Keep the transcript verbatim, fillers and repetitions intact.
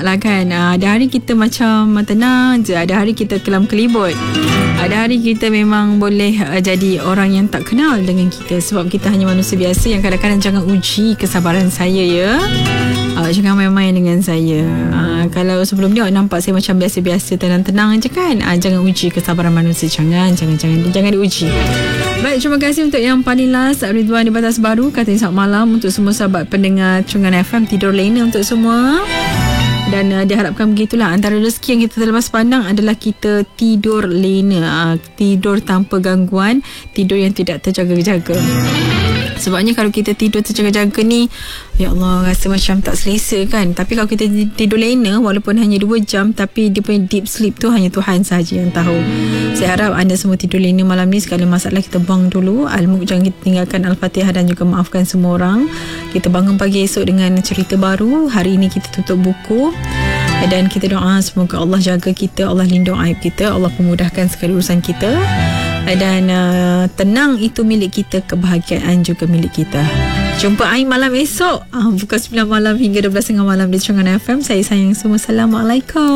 lah kan. uh, Ada hari kita macam tenang je, ada hari kita kelam kelibut, ada hari kita memang boleh uh, jadi orang yang tak kenal dengan kita. Sebab kita hanya manusia biasa yang kadang-kadang jangan uji kesabaran saya ya. uh, Jangan main-main dengan saya. uh, Kalau sebelum ni awak nampak saya macam biasa-biasa, tenang-tenang je kan. uh, Jangan uji kesabaran manusia. Jangan Jangan Jangan, jangan diuji. Baik, terima kasih untuk yang paling last, Ridwan di Batas Baru. Katanya selamat malam untuk semua sahabat pendengar Cungan F M. Tidur lena untuk semua. Dan uh, diharapkan begitulah. Antara rezeki yang kita terlepas pandang adalah kita tidur lena, uh, tidur tanpa gangguan, tidur yang tidak terjaga-jaga. Sebabnya kalau kita tidur terjaga-jaga ni, ya Allah, rasa macam tak selesa kan. Tapi kalau kita tidur lena, walaupun hanya dua jam, tapi dia punya deep sleep tu hanya Tuhan sahaja yang tahu. Saya harap anda semua tidur lena malam ni. Segala masalah kita buang dulu. Al-Mulk jangan kita tinggalkan, Al-Fatihah, dan juga maafkan semua orang. Kita bangun pagi esok dengan cerita baru. Hari ini kita tutup buku. Dan kita doa semoga Allah jaga kita, Allah lindung aib kita, Allah pemudahkan segala urusan kita. Dan uh, tenang itu milik kita, kebahagiaan juga milik kita. Jumpa Ain malam esok, uh, pukul sembilan malam hingga dua belas tiga puluh malam di Cungan F M. Saya sayang semua. Assalamualaikum.